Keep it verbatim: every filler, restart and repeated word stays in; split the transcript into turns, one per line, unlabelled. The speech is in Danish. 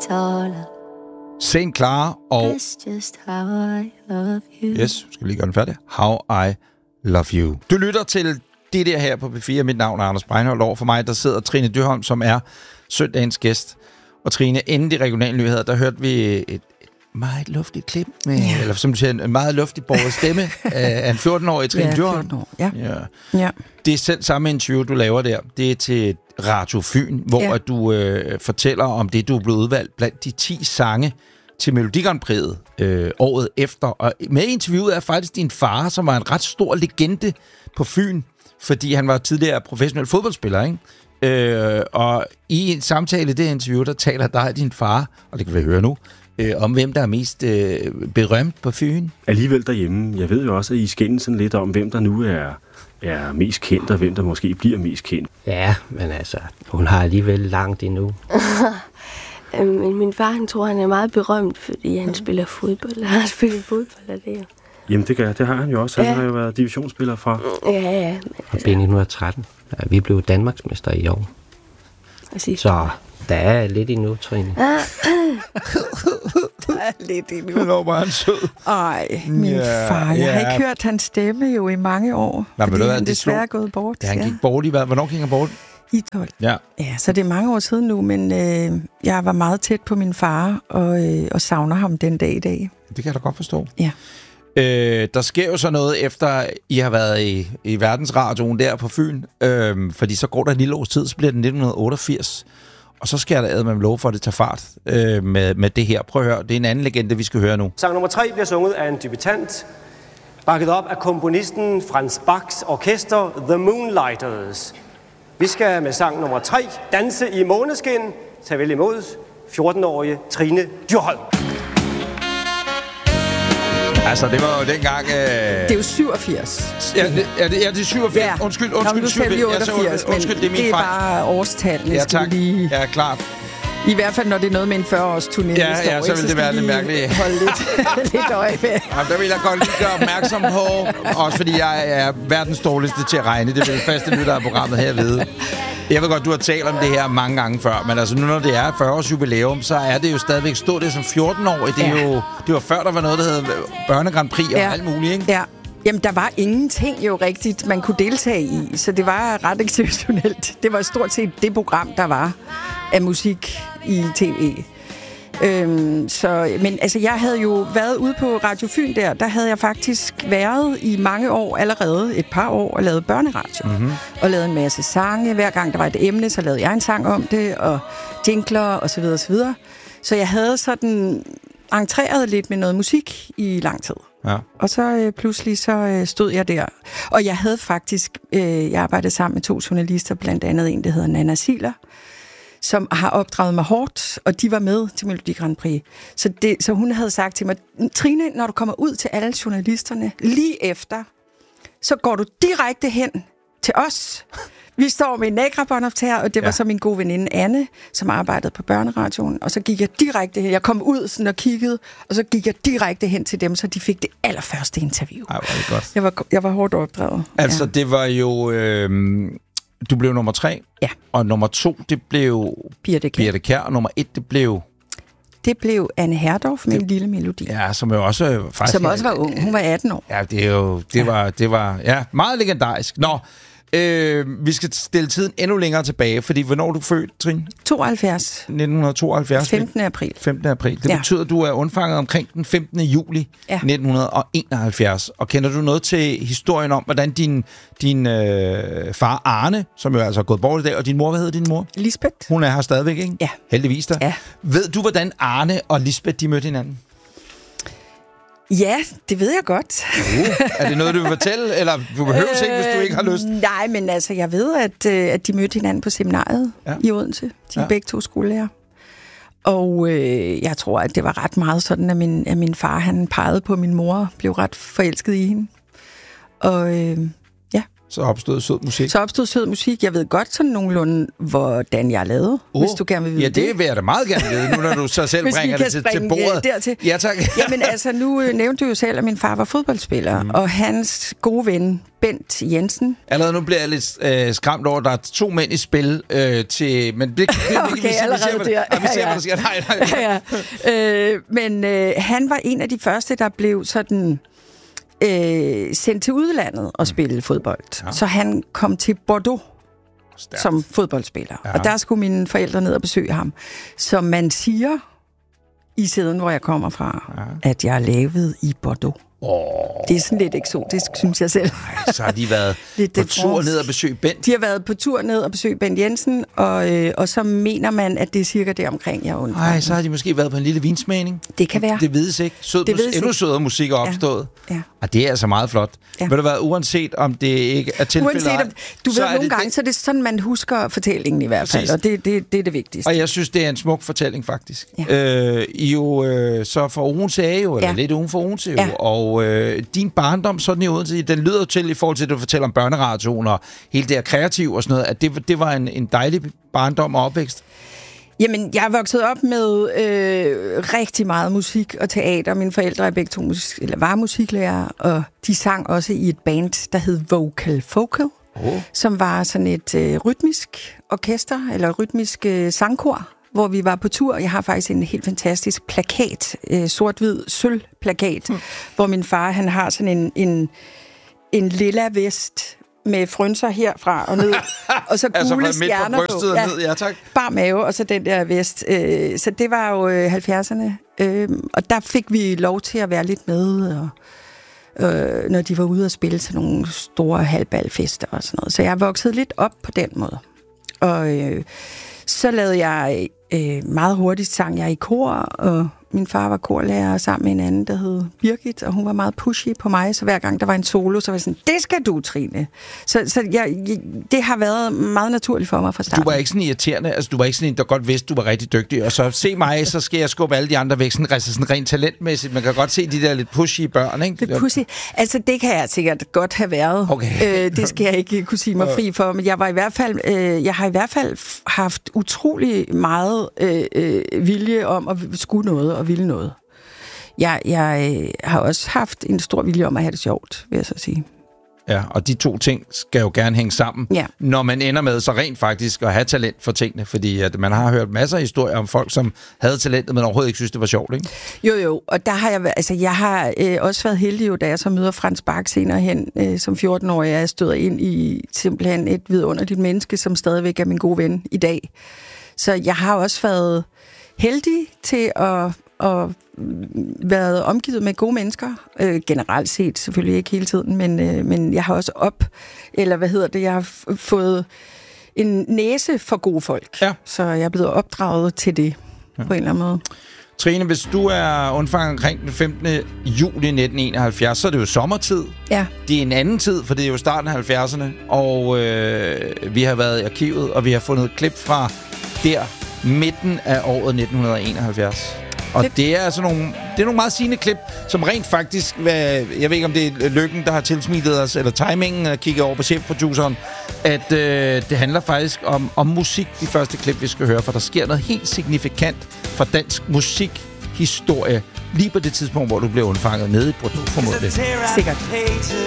Saint Clara og...
just how I love you.
Yes, skal lige gøre den færdig. How I Love You. Du lytter til det der her på P fire. Mit navn er Anders Breinholt. Over for mig, der sidder Trine Dyrholm, som er søndagens gæst. Og Trine, inden de regionale nyheder, der hørte vi et, et meget luftigt klip, med, ja. eller som du siger, en meget luftig borget stemme af en fjorten-årig Trine
ja,
Dyrholm.
fjorten år, ja.
Ja.
ja.
Det er selv samme interview, du laver der. Det er til Radio Fyn, hvor ja. du øh, fortæller om det, du er blevet udvalgt blandt de ti sange til Melodi Grand Prix'et øh, året efter. Og med interviewet er faktisk din far, som var en ret stor legende på Fyn, fordi han var tidligere professionel fodboldspiller, ikke? Øh, og i en samtale i det interview, der taler dig og din far, og det kan vi høre nu, øh, om hvem der er mest øh, berømt på Fyn.
Alligevel derhjemme. Jeg ved jo også, at I skændes sådan lidt om, hvem der nu er, er mest kendt, og hvem der måske bliver mest kendt.
Ja, men altså, hun har alligevel langt endnu.
Men min far, han tror, han er meget berømt, fordi han spiller fodbold. Han har spillet fodbold, og det er.
Jamen, det, gør, det har han jo også. Han
ja.
har jo været divisionsspiller fra.
Ja, ja.
Og B nitten tretten. Ja, vi blev Danmarksmester i år. Så der er lidt endnu, Trine.
Der er lidt endnu.
Hvornår var han sød?
Ej, min yeah, far. Jeg yeah. har ikke hørt hans stemme jo i mange år.
Nej,
fordi
hvad,
han desværre er gået bort.
Ja, han gik bort i hvad? Hvornår gik han bort?
I tolv.
Ja.
Ja, så det er mange år siden nu, men øh, jeg var meget tæt på min far, og, øh, og savner ham den dag i dag.
Det kan jeg da godt forstå.
Ja.
Øh, der sker jo så noget, efter I har været i, i verdensradioen der på Fyn, øh, fordi så går der en lille års tid, så bliver det nitten otteogfirs, og så skal jeg da med lov for, at det tager fart øh, med, med det her. Prøv at høre, det er en anden legende, vi skal høre nu.
Sang nummer tre bliver sunget af en debutant, bakket op af komponisten Franz Bachs orkester The Moonlighters. Vi skal med sang nummer tre, Danse i måneskin, tage vel imod fjorten-årige Trine Dyrholm.
Altså, det var jo dengang... Øh...
Det er jo syvogfirs.
Ja, det, ja, det, ja, det er syvogfirs. Ja. Undskyld, undskyld,
Nå,
syvogfirs.
otteogfirs,
ja, undskyld, det er min
det er
fejl.
bare årstallene.
Ja, tak.
Lige...
Ja, klart.
I hvert fald, når det er noget med en fyrre-års turné.
Ja, ja, så vil det være lidt mærkeligt.
Holde lidt, lidt øje med.
Ja, der vil jeg godt lige gøre opmærksom på, også fordi jeg er verdens dårligste til at regne. Det vil det faste lytter af programmet her vide. Jeg ved godt, du har talt om det her mange gange før, men altså nu når det er fyrre års jubilæum, så er det jo stadigvæk stort. Det er som fjorten-årig. Det, er jo, det var før, der var noget, der hed Børne Grand Prix og
ja.
alt muligt, ikke?
Ja. Jamen, der var ingenting jo rigtigt, man kunne deltage i, så det var ret exceptionelt. Det var stort set det program, der var af musik i tv. Øhm, så, men altså, jeg havde jo været ude på Radio Fyn der, der havde jeg faktisk været i mange år allerede, et par år, og lavet børneradio. Mm-hmm. Og lavet en masse sange. Hver gang der var et emne, så lavede jeg en sang om det, og jingler, og så videre, og så videre. Så jeg havde sådan entreret lidt med noget musik i lang tid.
Ja.
Og så øh, pludselig så øh, stod jeg der. Og jeg havde faktisk, øh, jeg arbejdede sammen med to journalister, blandt andet en, der hedder Nana Siler, som har opdraget mig hårdt, og de var med til Melodi Grand Prix. Så, det, så hun havde sagt til mig, Trine, når du kommer ud til alle journalisterne, lige efter, så går du direkte hen til os. Vi står med en nækrabåndoptager, og det var ja. så min gode veninde Anne, som arbejdede på børneradioen, og så gik jeg direkte hen. Jeg kom ud sådan og kiggede, og så gik jeg direkte hen til dem, så de fik det allerførste interview.
Ej, var det godt.
Jeg var, jeg var hårdt opdraget.
Altså,
ja.
det var jo... Øh, du blev nummer tre,
ja.
og nummer to, det blev
Birte Kjær.
Birte Kjær, og nummer et, det blev...
Det blev Anne Herdorf med det, en lille melodi.
Ja, som jo også faktisk...
Som også var ung. Hun var atten år.
Ja, det er jo... Det ja. var, det var ja, meget legendarisk. Nå, øh, vi skal stille tiden endnu længere tilbage, fordi hvornår er du født, Trine?
tooghalvfjerds.
nitten tooghalvfjerds.
femtende april.
femtende april. Det
ja.
betyder, at du er undfanget omkring den femtende juli ja. nitten enoghalvfjerds. Og kender du noget til historien om, hvordan din, din øh, far Arne, som jo altså er gået bort i dag, og din mor, hvad hedder din mor?
Lisbeth.
Hun er her stadigvæk, ikke?
Ja.
Heldigvis da.
Ja.
Ved du, hvordan Arne og Lisbeth, de mødte hinanden?
Ja, det ved jeg godt.
Uh, er det noget, du vil fortælle? Eller du behøver øh, ikke, hvis du ikke har lyst.
Nej, men altså, jeg ved, at, at de mødte hinanden på seminariet ja. i Odense. De er ja. begge to skolelærer. Og øh, jeg tror, at det var ret meget sådan, at min, at min far, han pegede på min mor, blev ret forelsket i hende. Og øh, ja,
Så opstod sød musik.
Så opstod sød musik. Jeg ved godt sådan nogenlunde, hvordan jeg lavede, oh, hvis du gerne vil vide
det. Ja, det vil jeg da meget gerne vide, nu når du så selv bringer det til, til bordet.
Dertil.
Ja, tak.
Jamen altså, nu øh, nævnte du jo selv, at min far var fodboldspiller, mm. og hans gode ven, Bent Jensen.
Allerede nu bliver jeg lidt øh, skræmt over, at der er to mænd i spil øh, til... Men det, det, det,
okay,
vi, vi,
allerede
vi ser,
der.
Vi ser, hvad der sker. Nej, nej.
ja, ja. Øh, men øh, han var en af de første, der blev sådan... Øh, sendt til udlandet og spille mm. fodbold. Ja. Så han kom til Bordeaux Stærkt. som fodboldspiller. Ja. Og der skulle mine forældre ned og besøge ham. Så man siger i siden, hvor jeg kommer fra, ja. at jeg er lavet i Bordeaux.
Oh.
Det er sådan lidt eksotisk, synes jeg selv.
Ej, så har de været på tur ned og besøge Bent?
De har været på tur ned og besøge Bent Jensen, og, øh, og så mener man, at det er cirka der omkring, jeg er undfanget.
Nej, så har de måske været på en lille vinsmagning.
Det kan være.
Det vides ikke. Sød, det vides endnu sødere musik er opstået. Ja. Ja. Og det er altså meget flot. Ja. Vil det være uanset om det ikke er tilfældet? Uanset om,
du ved, nogle gange, det... så er det sådan, man husker fortællingen i hvert fald, Præcis. og det, det, det er det vigtigste.
Og jeg synes, det er en smuk fortælling, faktisk. Ja. Øh, I jo øh, så for Odense er jo, eller ja. lidt uden for Odense ja. og øh, din barndom, sådan i Odense, den lyder til, i forhold til, at du fortæller om børneradioen og hele det her kreativ og sådan noget, at det, det var en, en dejlig barndom og opvækst.
Jamen, jeg er vokset op med øh, rigtig meget musik og teater. Mine forældre er begge to musik, eller var musiklærer, og de sang også i et band, der hed Vocal Focal, oh. som var sådan et øh, rytmisk orkester, eller rytmisk øh, sangkor, hvor vi var på tur. Jeg har faktisk en helt fantastisk plakat, øh, sort-hvid sølvplakat, hmm. hvor min far, han har sådan en, en, en lilla vest med frynser herfra og ned, og så gule altså stjerner på.
på. Ja, ned, ja, tak.
Bar mave, og så den der vest. Øh, så det var jo øh, halvfjerdserne. Øh, og der fik vi lov til at være lidt med, og, øh, når de var ude og spille til nogle store halvbalfester og sådan noget. Så jeg voksede lidt op på den måde. Og øh, så lavede jeg øh, meget hurtigt sang jeg i kor, og min far var korlærer sammen med en anden, der hed Birgit, og hun var meget pushy på mig, så hver gang der var en solo, så var jeg sådan, det skal du, Trine. Så, så jeg, det har været meget naturligt for mig fra starten.
Du var ikke sådan irriterende, altså du var ikke sådan en, der godt vidste, du var rigtig dygtig, og så se mig, så skal jeg skubbe alle de andre væk, sådan, altså sådan rent talentmæssigt. Man kan godt se de der lidt pushy børn, ikke?
Lidt pushy? Altså det kan jeg sikkert godt have været.
Okay.
Øh, det skal jeg ikke kunne sige mig fri for, men jeg var i hvert fald, øh, jeg har i hvert fald haft utrolig meget øh, øh, vilje om at skulle noget, og ville noget. Jeg, jeg øh, har også haft en stor vilje om at have det sjovt, vil jeg så sige.
Ja, og de to ting skal jo gerne hænge sammen,
ja. når
man ender med så rent faktisk at have talent for tingene, fordi at man har hørt masser af historier om folk, som havde talentet, men overhovedet ikke synes, det var sjovt, ikke?
Jo, jo, og der har jeg, altså jeg har øh, også været heldig jo, da jeg så møder Frans Bak senere hen, øh, som fjorten-årig, jeg støder ind i simpelthen et vidunderligt menneske, som stadigvæk er min gode ven i dag. Så jeg har også været heldig til at og været omgivet med gode mennesker, øh, generelt set, selvfølgelig ikke hele tiden, men, øh, men jeg har også op, eller hvad hedder det, jeg har f- fået en næse for gode folk,
ja.
så jeg er blevet opdraget til det, ja. på en eller anden måde.
Trine, hvis du er undfanget omkring den femtende juli nitten enoghalvfjerds, så er det jo sommertid.
Ja.
Det er en anden tid, for det er jo starten af halvfjerdserne, og øh, vi har været i arkivet, og vi har fundet et klip fra der midten af året nitten enoghalvfjerds. Og det, det er altså nogle, det er nogle meget sigende klip, som rent faktisk, hvad, jeg ved ikke om det er Lykken, der har tilsmittet os, eller timingen, at kigge over på chefproduceren, at øh, det handler faktisk om, om musik, de første klip, vi skal høre, for der sker noget helt signifikant for dansk musikhistorie, lige på det tidspunkt, hvor du blev undfanget nede i Bordeaux, formodentlig.
Sikkert.